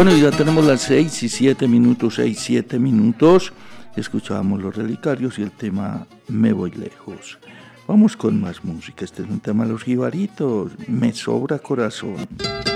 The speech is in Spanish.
Bueno, ya tenemos las 6 y 7 minutos, 7 minutos. Escuchábamos Los Relicarios y el tema Me Voy Lejos. Vamos con más música. Este es un tema de Los Jibaritos, Me Sobra Corazón.